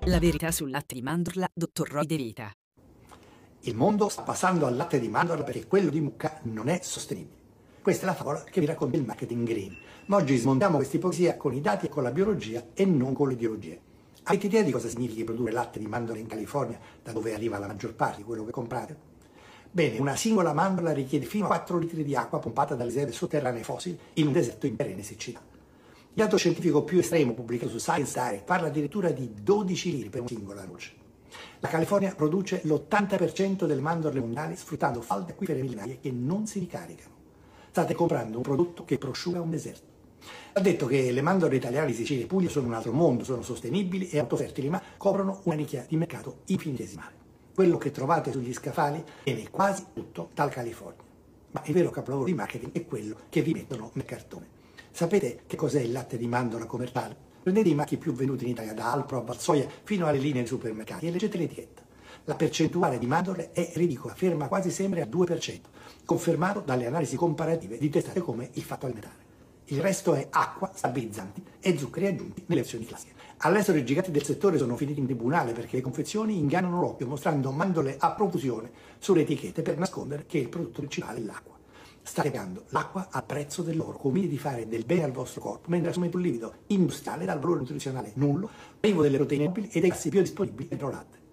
La verità sul latte di mandorla, dottor Roy De Vita. Il mondo sta passando al latte di mandorla perché quello di mucca non è sostenibile. Questa è la favola che vi racconta il marketing green. Ma oggi smontiamo questa ipocrisia con i dati e con la biologia e non con le ideologie. Avete idea di cosa significa produrre latte di mandorla in California, da dove arriva la maggior parte di quello che comprate? Bene, una singola mandorla richiede fino a 4 litri di acqua pompata dalle riserve sotterranee fossili in un deserto in perenne siccità. Il dato scientifico più estremo pubblicato su Science Direct parla addirittura di 12 litri per una singola noce. La California produce l'80% delle mandorle mondiali sfruttando falde acquifere millenarie che non si ricaricano. State comprando un prodotto che prosciuga un deserto. Ha detto che le mandorle italiane di Sicilia e Puglia sono un altro mondo, sono sostenibili e autofertili, ma coprono una nicchia di mercato infinitesimale. Quello che trovate sugli scaffali viene quasi tutto dal California. Ma il vero capolavoro di marketing è quello che vi mettono nel cartone. Sapete che cos'è il latte di mandorla commerciale? Prendete i marchi più venduti in Italia, da Alpro a Valsoia fino alle linee dei supermercati e leggete l'etichetta. La percentuale di mandorle è ridicola, ferma quasi sempre al 2%, confermato dalle analisi comparative di testate come il Fatto Alimentare. Il resto è acqua, stabilizzanti e zuccheri aggiunti nelle versioni classiche. All'estero i giganti del settore sono finiti in tribunale perché le confezioni ingannano l'occhio mostrando mandorle a profusione sulle etichette per nascondere che il prodotto principale è l'acqua. State pagando l'acqua a prezzo dell'oro, convinti di fare del bene al vostro corpo, mentre assumete un liquido industriale dal valore nutrizionale nullo, privo delle proteine mobili e dei grassi biodisponibili dentro latte.